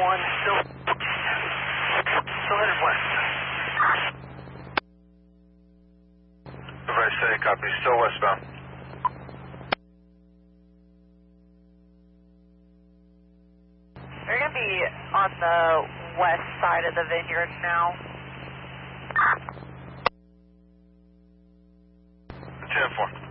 still headed west. Advice steady, copy, still westbound. We're going to be on the west side of the vineyard now. 10-4.